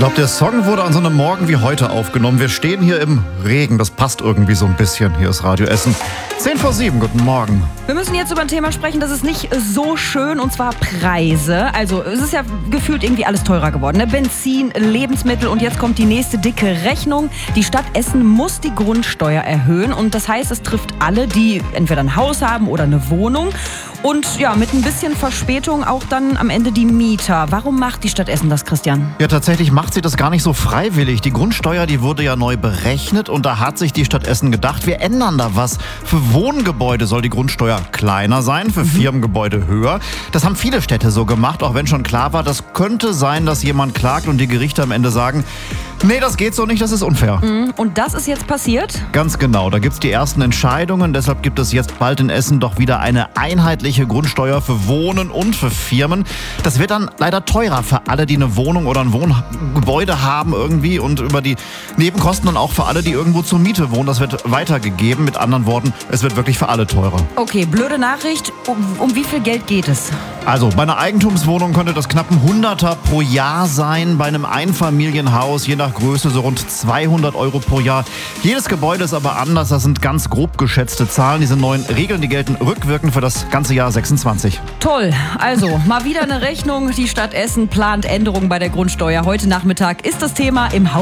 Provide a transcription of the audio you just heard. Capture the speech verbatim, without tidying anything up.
glaube, der Song wurde an so einem Morgen wie heute aufgenommen. Wir stehen hier im Regen, das passt irgendwie so ein bisschen. Hier ist Radio Essen. zehn vor sieben, guten Morgen. Wir müssen jetzt über ein Thema sprechen, das ist nicht so schön, und zwar Preise. Also es ist ja gefühlt irgendwie alles teurer geworden, ne? Benzin, Lebensmittel, und jetzt kommt die nächste dicke Rechnung. Die Stadt Essen muss die Grundsteuer erhöhen, und das heißt, es trifft alle, die entweder ein Haus haben oder eine Wohnung. Und ja, mit ein bisschen Verspätung auch dann am Ende die Mieter. Warum macht die Stadt Essen das, Christian? Ja, tatsächlich macht sie das gar nicht so freiwillig. Die Grundsteuer, die wurde ja neu berechnet, und da hat sich die Stadt Essen gedacht, wir ändern da was. Für Wohngebäude soll die Grundsteuer kleiner sein, für mhm. Firmengebäude höher. Das haben viele Städte so gemacht, auch wenn schon klar war, das könnte sein, dass jemand klagt und die Gerichte am Ende sagen, nee, das geht so nicht, das ist unfair. Und das ist jetzt passiert? Ganz genau, da gibt es die ersten Entscheidungen. Deshalb gibt es jetzt bald in Essen doch wieder eine einheitliche Grundsteuer für Wohnen und für Firmen. Das wird dann leider teurer für alle, die eine Wohnung oder ein Wohngebäude haben irgendwie, und über die Nebenkosten dann auch für alle, die irgendwo zur Miete wohnen. Das wird weitergegeben. Mit anderen Worten, es wird wirklich für alle teurer. Okay, blöde Nachricht. Um, um wie viel Geld geht es? Also bei einer Eigentumswohnung könnte das knapp ein Hunderter pro Jahr sein. Bei einem Einfamilienhaus, je nach Größe, so rund zweihundert Euro pro Jahr. Jedes Gebäude ist aber anders. Das sind ganz grob geschätzte Zahlen. Diese neuen Regeln, die gelten rückwirkend für das ganze Jahr sechsundzwanzig. Toll. Also mal wieder eine Rechnung. Die Stadt Essen plant Änderungen bei der Grundsteuer. Heute Nachmittag ist das Thema im Haus.